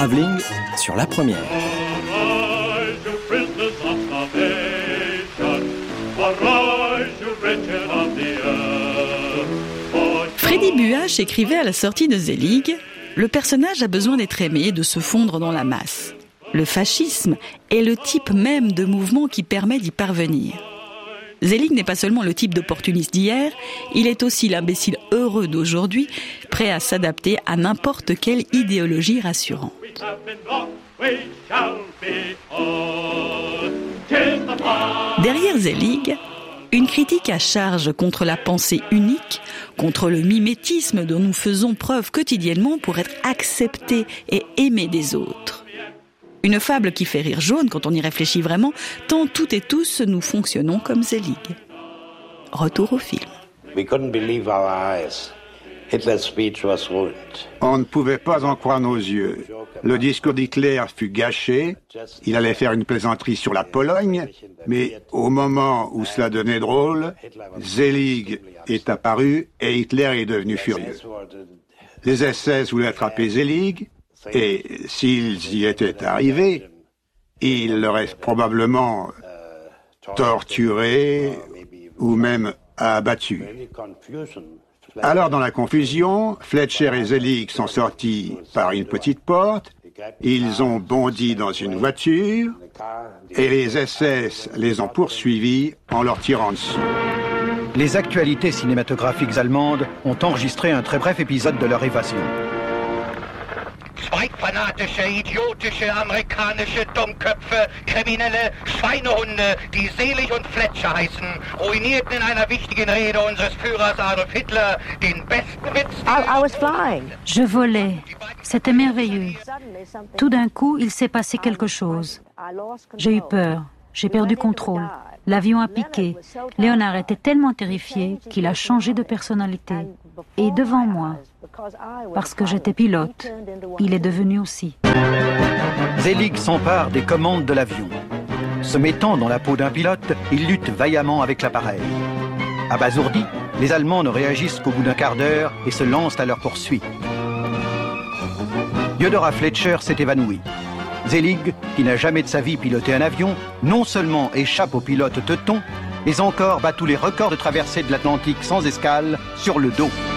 Travelling sur la première. Freddy Buach écrivait à la sortie de Zelig « Le personnage a besoin d'être aimé et de se fondre dans la masse. Le fascisme est le type même de mouvement qui permet d'y parvenir. » Zelig n'est pas seulement le type d'opportuniste d'hier, il est aussi l'imbécile heureux d'aujourd'hui, prêt à s'adapter à n'importe quelle idéologie rassurante. Derrière Zelig, une critique à charge contre la pensée unique, contre le mimétisme dont nous faisons preuve quotidiennement pour être acceptés et aimés des autres. Une fable qui fait rire jaune quand on y réfléchit vraiment, tant toutes et tous nous fonctionnons comme Zelig. Retour au film. We couldn't believe our eyes. Hitler's speech was ruined. On ne pouvait pas en croire nos yeux. Le discours d'Hitler fut gâché. Il allait faire une plaisanterie sur la Pologne, mais au moment où cela devenait drôle, Zelig est apparu et Hitler est devenu furieux. Les SS voulaient attraper Zelig, et s'ils y étaient arrivés, ils l'auraient probablement torturé ou même abattu. Alors, dans la confusion, Fletcher et Zelig sont sortis par une petite porte, ils ont bondi dans une voiture, et les SS les ont poursuivis en leur tirant dessus. Les actualités cinématographiques allemandes ont enregistré un très bref épisode de leur évasion. Zweckfanatische, idiotische, amerikanische Dummköpfe, kriminelle Schweinehunde, die Selig und Fletcher heißen, ruinierten in einer wichtigen Rede unseres Führers Adolf Hitler den besten Witz. I was flying. Je volais. C'était merveilleux. Tout d'un coup, il s'est passé quelque chose. J'ai eu peur. J'ai perdu contrôle. L'avion a piqué. Léonard était tellement terrifié qu'il a changé de personnalité. Et devant moi, parce que j'étais pilote, il est devenu aussi. Zelig s'empare des commandes de l'avion. Se mettant dans la peau d'un pilote, il lutte vaillamment avec l'appareil. Abasourdis, les Allemands ne réagissent qu'au bout d'un quart d'heure et se lancent à leur poursuite. Theodora Fletcher s'est évanouie. Zelig, qui n'a jamais de sa vie piloté un avion, non seulement échappe au pilote teuton, mais encore bat tous les records de traversée de l'Atlantique sans escale sur le dos.